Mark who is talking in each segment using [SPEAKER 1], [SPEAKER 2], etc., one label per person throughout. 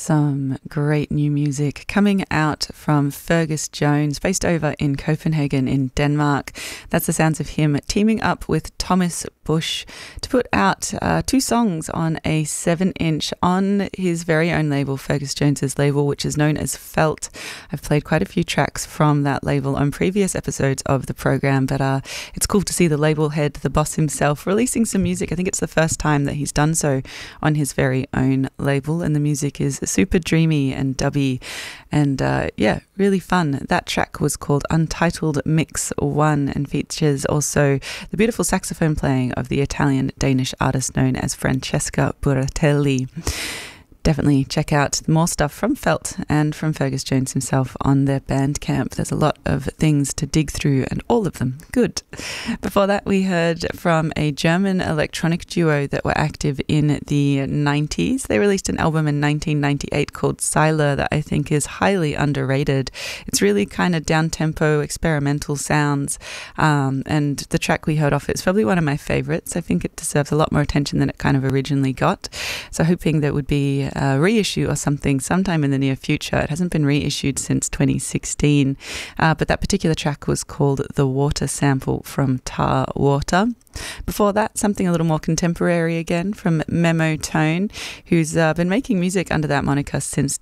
[SPEAKER 1] Some great new music coming out from Fergus Jones, based over in Copenhagen in Denmark. That's the sounds of him teaming up with Thomas Bush to put out two songs on a 7-inch on his very own label, Fergus Jones's label, which is known as Felt. I've played quite a few tracks from that label on previous episodes of the program, but it's cool to see the label head, the boss himself, releasing some music. I think it's the first time that he's done so on his very own label, and the music is super dreamy and dubby and really fun. That track was called Untitled Mix 1 and features also the beautiful saxophone playing of the Italian-Danish artist known as Francesca Buratelli. Definitely check out more stuff from Felt and from Fergus Jones himself on their Bandcamp. There's a lot of things to dig through and all of them good. Before that, we heard from a German electronic duo that were active in the 90s. They released an album in 1998 called Seiler that I think is highly underrated. It's really kind of down-tempo, experimental sounds, and the track we heard off it is probably one of my favorites. I think it deserves a lot more attention than it kind of originally got. So hoping that would be reissue or something sometime in the near future. It hasn't been reissued since 2016, but that particular track was called The Water Sample from Tar Water. Before that, something a little more contemporary again from Memo Tone, who's been making music under that moniker since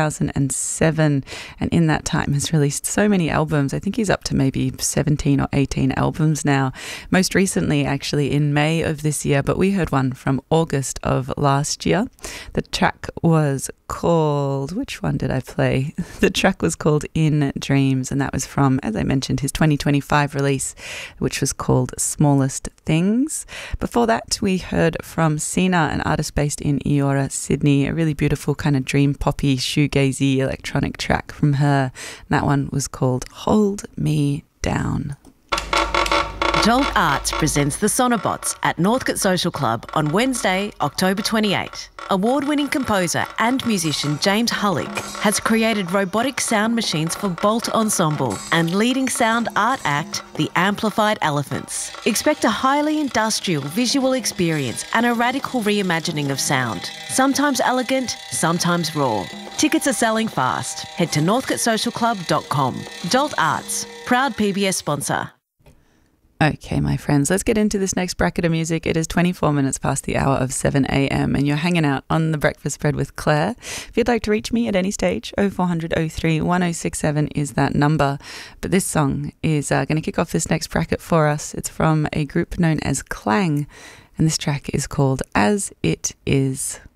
[SPEAKER 1] 2007, and in that time has released so many albums. I think he's up to maybe 17 or 18 albums now. Most recently, actually, in May of this year, but we heard one from August of last year. The track was called... Which one did I play? The track was called In Dreams, and that was from, as I mentioned, his 2025 release, which was called Smallest Things. Before that, we heard from Sina, an artist based in Eora, Sydney, a really beautiful kind of dream poppy, shoegazy electronic track from her. And that one was called Hold Me Down.
[SPEAKER 2] Jolt Arts presents the Sonobots at Northcote Social Club on Wednesday, October 28. Award-winning composer and musician James Hullick has created robotic sound machines for Bolt Ensemble and leading sound art act, The Amplified Elephants. Expect a highly industrial visual experience and a radical reimagining of sound. Sometimes elegant, sometimes raw. Tickets are selling fast. Head to northcotesocialclub.com. Jolt Arts, proud PBS sponsor.
[SPEAKER 1] Okay, my friends, let's get into this next bracket of music. It is 24 minutes past the hour of 7 a.m. and you're hanging out on The Breakfast Spread with Claire. If you'd like to reach me at any stage, 0400 03 1067 is that number. But this song is going to kick off this next bracket for us. It's from a group known as Clang, and this track is called As It Is.